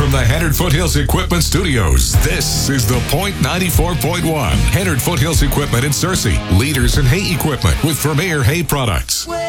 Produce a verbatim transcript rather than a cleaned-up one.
from the Hennard Foothills Equipment Studios, this is The Point ninety-four point one. Hennard Foothills Equipment in Searcy. Leaders in hay equipment with Vermeer Hay Products.